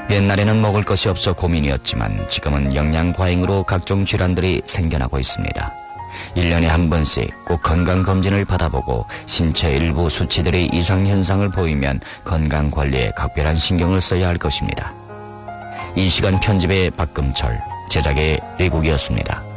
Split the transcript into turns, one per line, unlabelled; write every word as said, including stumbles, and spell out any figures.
옛날에는 먹을 것이 없어 고민이었지만 지금은 영양과잉으로 각종 질환들이 생겨나고 있습니다. 일 년에 한 번씩 꼭 건강검진을 받아보고 신체 일부 수치들이 이상현상을 보이면 건강관리에 각별한 신경을 써야 할 것입니다. 이 시간 편집의 박금철, 제작의 리국이었습니다.